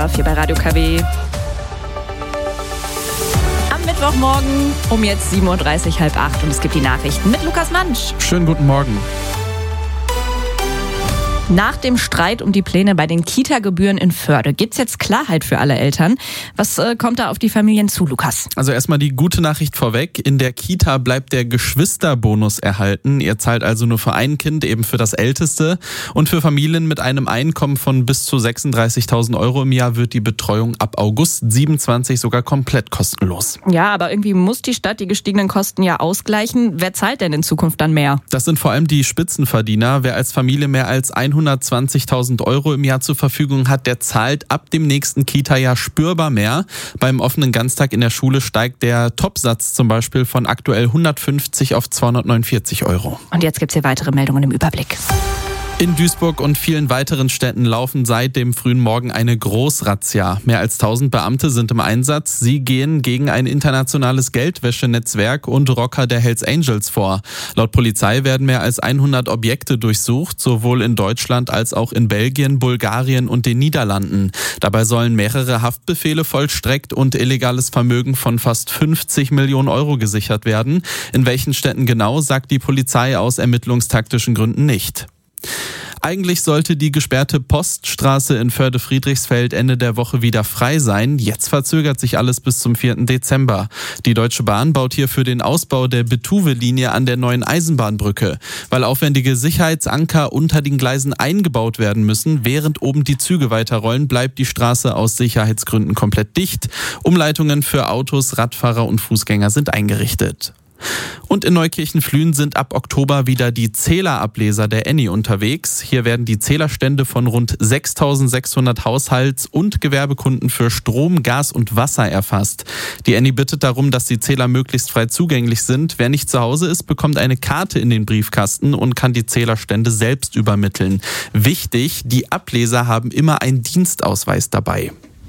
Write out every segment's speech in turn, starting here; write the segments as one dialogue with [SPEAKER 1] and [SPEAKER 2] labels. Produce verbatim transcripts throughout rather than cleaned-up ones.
[SPEAKER 1] zwölf hier bei Radio K W. Am Mittwochmorgen um jetzt sieben Uhr dreißig, halb acht und es gibt die Nachrichten mit Lukas Mansch.
[SPEAKER 2] Schönen guten Morgen.
[SPEAKER 1] Nach dem Streit um die Pläne bei den Kita-Gebühren in Förde gibt's jetzt Klarheit für alle Eltern. Was äh, kommt da auf die Familien zu, Lukas?
[SPEAKER 2] Also erstmal die gute Nachricht vorweg. In der Kita bleibt der Geschwisterbonus erhalten. Ihr zahlt also nur für ein Kind, eben für das Älteste. Und für Familien mit einem Einkommen von bis zu sechsunddreißigtausend Euro im Jahr wird die Betreuung ab August siebenundzwanzig sogar komplett kostenlos.
[SPEAKER 1] Ja, aber irgendwie muss die Stadt die gestiegenen Kosten ja ausgleichen. Wer zahlt denn in Zukunft dann mehr?
[SPEAKER 2] Das sind vor allem die Spitzenverdiener. Wer als Familie mehr als hundertzwanzigtausend Euro im Jahr zur Verfügung hat, der zahlt ab dem nächsten Kita-Jahr spürbar mehr. Beim offenen Ganztag in der Schule steigt der Topsatz zum Beispiel von aktuell hundertfünfzig auf zweihundertneunundvierzig Euro.
[SPEAKER 1] Und jetzt gibt's hier weitere Meldungen im Überblick.
[SPEAKER 2] In Duisburg und vielen weiteren Städten laufen seit dem frühen Morgen eine Großrazzia. Mehr als tausend Beamte sind im Einsatz. Sie gehen gegen ein internationales Geldwäschenetzwerk und Rocker der Hells Angels vor. Laut Polizei werden mehr als hundert Objekte durchsucht, sowohl in Deutschland als auch in Belgien, Bulgarien und den Niederlanden. Dabei sollen mehrere Haftbefehle vollstreckt und illegales Vermögen von fast fünfzig Millionen Euro gesichert werden. In welchen Städten genau, sagt die Polizei aus ermittlungstaktischen Gründen nicht. Eigentlich sollte die gesperrte Poststraße in Förde-Friedrichsfeld Ende der Woche wieder frei sein. Jetzt verzögert sich alles bis zum vierten Dezember. Die Deutsche Bahn baut hier für den Ausbau der Betuwe-Linie an der neuen Eisenbahnbrücke. Weil aufwendige Sicherheitsanker unter den Gleisen eingebaut werden müssen, während oben die Züge weiterrollen, bleibt die Straße aus Sicherheitsgründen komplett dicht. Umleitungen für Autos, Radfahrer und Fußgänger sind eingerichtet. Und in Neukirchen-Flühen sind ab Oktober wieder die Zählerableser der Enni unterwegs. Hier werden die Zählerstände von rund sechstausendsechshundert Haushalts- und Gewerbekunden für Strom, Gas und Wasser erfasst. Die Enni bittet darum, dass die Zähler möglichst frei zugänglich sind. Wer nicht zu Hause ist, bekommt eine Karte in den Briefkasten und kann die Zählerstände selbst übermitteln. Wichtig, die Ableser haben immer einen Dienstausweis dabei.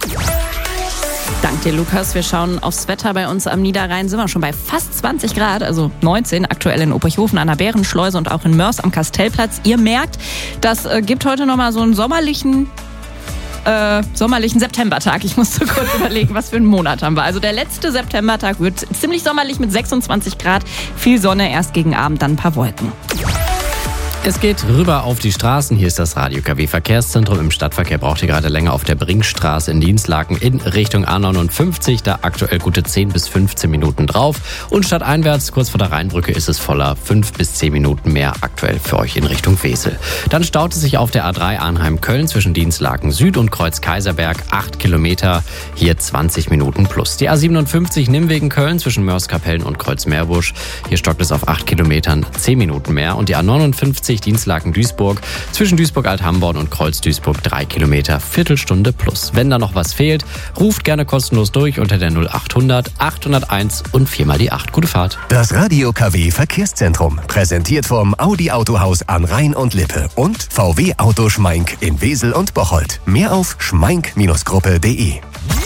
[SPEAKER 1] Dank dir, Lukas. Wir schauen aufs Wetter bei uns am Niederrhein. Sind wir schon bei fast zwanzig Grad, also neunzehn aktuell in Oberhofen an der Bärenschleuse und auch in Mörs am Kastellplatz. Ihr merkt, das äh, gibt heute nochmal so einen sommerlichen, äh, sommerlichen Septembertag. Ich musste kurz überlegen, was für einen Monat haben wir. Also der letzte Septembertag wird ziemlich sommerlich mit sechsundzwanzig Grad. Viel Sonne, erst gegen Abend, dann ein paar Wolken.
[SPEAKER 3] Es geht rüber auf die Straßen. Hier ist das Radio K W Verkehrszentrum. Im Stadtverkehr braucht ihr gerade länger auf der Brinkstraße in Dienstlaken in Richtung A neunundfünfzig. Da aktuell gute zehn bis fünfzehn Minuten drauf. Und stadteinwärts, kurz vor der Rheinbrücke, ist es voller. fünf bis zehn Minuten mehr aktuell für euch in Richtung Wesel. Dann staut es sich auf der A drei Arnheim-Köln zwischen Dienstlaken Süd und Kreuz-Kaiserberg. acht Kilometer, hier zwanzig Minuten plus. Die A siebenundfünfzig Nimwegen-Köln zwischen Mörs-Kapellen und Kreuz-Meerbusch. Hier stockt es auf acht Kilometern, zehn Minuten mehr. Und die A neunundfünfzig Dienstlaken-Duisburg zwischen Duisburg-Althamborn und Kreuz-Duisburg drei Kilometer, Viertelstunde plus. Wenn da noch was fehlt, ruft gerne kostenlos durch unter der null achthundert achthunderteins und viermal die acht. Gute Fahrt.
[SPEAKER 4] Das Radio K W Verkehrszentrum, präsentiert vom Audi Autohaus an Rhein und Lippe und V W Auto Schmeink in Wesel und Bocholt. Mehr auf schmeink Gruppe punkt de.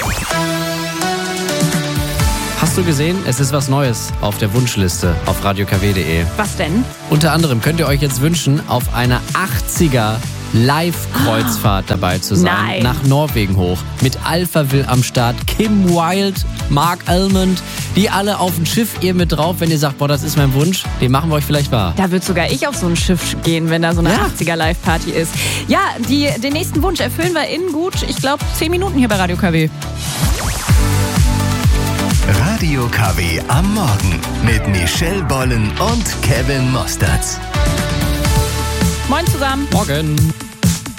[SPEAKER 3] Hast du gesehen? Es ist was Neues auf der Wunschliste auf radio k w punkt de.
[SPEAKER 1] Was denn?
[SPEAKER 3] Unter anderem könnt ihr euch jetzt wünschen, auf einer achtziger Live-Kreuzfahrt ah, dabei zu sein.
[SPEAKER 1] Nein.
[SPEAKER 3] Nach Norwegen hoch. Mit Alphaville am Start, Kim Wilde, Mark Almond, die alle auf dem Schiff, ihr mit drauf. Wenn ihr sagt, boah, das ist mein Wunsch, den machen wir euch vielleicht wahr.
[SPEAKER 1] Da wird sogar ich auf so ein Schiff gehen, wenn da so eine
[SPEAKER 3] Ja.
[SPEAKER 1] achtziger Live-Party ist. Ja, die, den nächsten Wunsch erfüllen wir in gut, ich glaube, zehn Minuten hier bei Radio K W.
[SPEAKER 4] Radio K W am Morgen mit Michelle Bollen und Kevin Mostertz.
[SPEAKER 1] Moin zusammen.
[SPEAKER 3] Morgen.